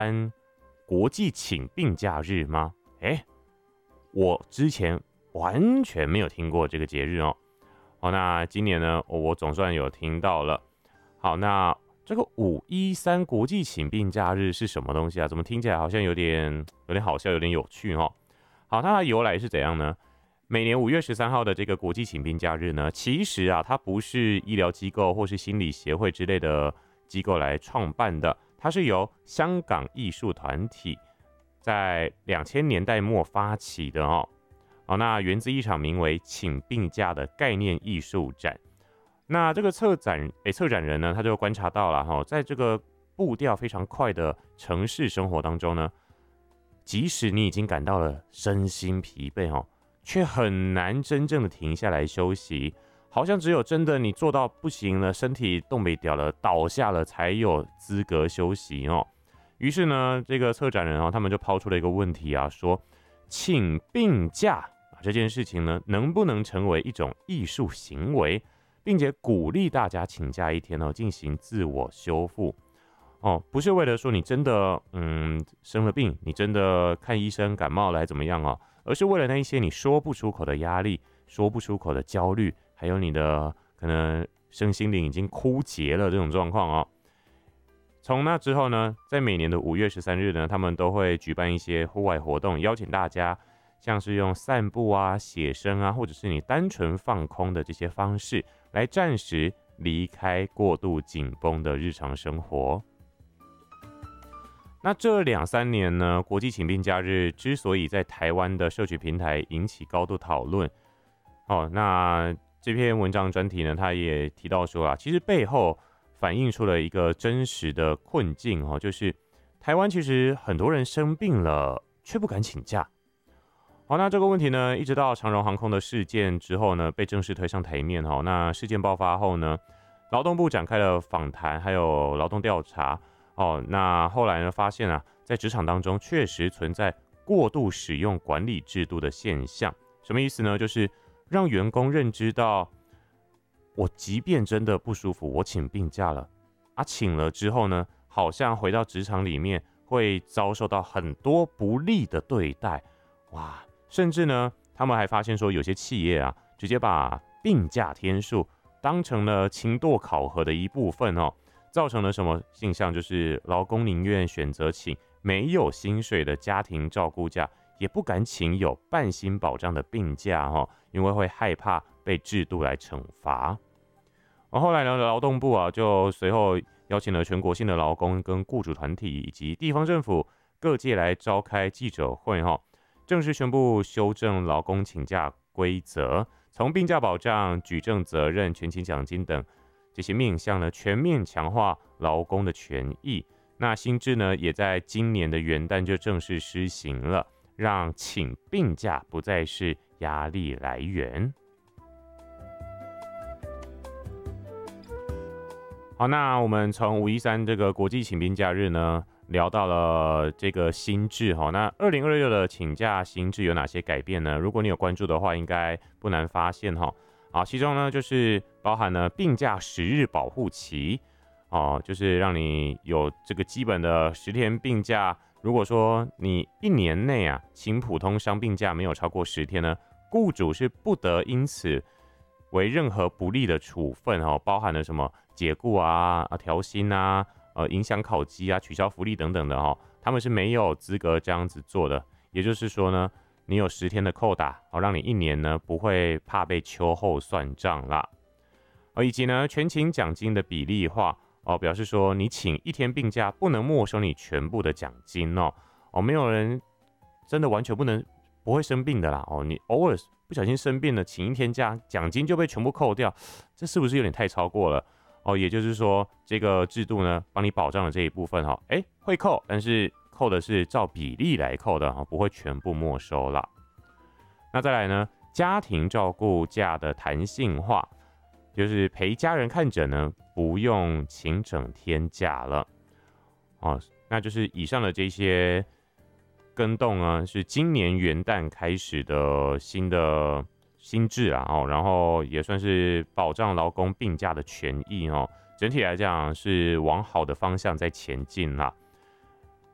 国际请病假日吗？我之前完全没有听过这个节日哦。好，那今年呢，我总算有听到了。好，那这个513国际请病假日是什么东西啊？怎么听起来好像有点好笑，有点有趣哦。好，它的由来是怎样呢？每年5月13号的这个国际请病假日呢，其实啊，它不是医疗机构或是心理协会之类的机构来创办的，它是由香港艺术团体在2000年代末发起的哦。好，那源自一场名为请病假的概念艺术展。那这个策展人呢，他就观察到了在这个步调非常快的城市生活当中呢，即使你已经感到了身心疲惫却很难真正的停下来休息，好像只有真的你做到不行了，身体动不了了，倒下了才有资格休息哦。于是呢，这个策展人他们就抛出了一个问题啊，说请病假这件事情呢，能不能成为一种艺术行为，并且鼓励大家请假一天进行自我修复不是为了说你真的生了病，你真的看医生感冒了还怎么样而是为了那一些你说不出口的压力，说不出口的焦虑，还有你的可能身心灵已经枯竭了这种状况从那之后呢，在每年的5月13日呢，他们都会举办一些户外活动，邀请大家像是用散步啊、写生啊，或者是你单纯放空的这些方式，来暂时离开过度紧绷的日常生活。那这2-3年呢，国际请病假日之所以在台湾的社群平台引起高度讨论，那这篇文章专题呢，他也提到说其实背后反映出了一个真实的困境就是台湾其实很多人生病了却不敢请假。好，那这个问题呢，一直到长荣航空的事件之后呢，被正式推上台面那事件爆发后呢，劳动部展开了访谈，还有劳动调查那后来呢，发现在职场当中确实存在过度使用管理制度的现象。什么意思呢？就是让员工认知到，我即便真的不舒服，我请病假了请了之后呢，好像回到职场里面会遭受到很多不利的对待，甚至呢，他们还发现说，有些企业直接把病假天数当成了勤惰考核的一部分造成了什么现象？就是劳工宁愿选择请没有薪水的家庭照顾假，也不敢请有半薪保障的病假因为会害怕被制度来惩罚。后来呢，劳动部就随后邀请了全国性的劳工跟雇主团体以及地方政府各界来召开记者会正式宣布修正劳工请假规则，从病假保障、举证责任、全勤奖金等这些面向呢，全面强化劳工的权益。那新制呢，也在今年的元旦就正式施行了，让请病假不再是压力来源。好，那我们从513这个国际请病假日呢，聊到了这个新制那2026的请假新制有哪些改变呢？如果你有关注的话，应该不难发现好，其中呢就是包含了病假10日保护期就是让你有这个基本的10天病假。如果说你1年内请普通伤病假没有超过10天呢，雇主是不得因此为任何不利的处分包含了什么解雇调薪影响考绩取消福利等等的他们是没有资格这样子做的。也就是说呢，你有10天的扣打让你1年呢不会怕被秋后算账啦。以及呢全勤奖金的比例化表示说你请1天病假不能没收你全部的奖金没有人真的完全不会生病的啦你偶尔不小心生病了，请1天假，奖金就被全部扣掉，这是不是有点太超过了也就是说这个制度呢帮你保障了这一部分会扣，但是扣的是照比例来扣的不会全部没收啦。那再来呢，家庭照顾假的弹性化，就是陪家人看诊呢不用请整天假了那就是以上的这些更动是今年元旦开始的新制然后也算是保障劳工病假的权益整体来讲是往好的方向在前进啦。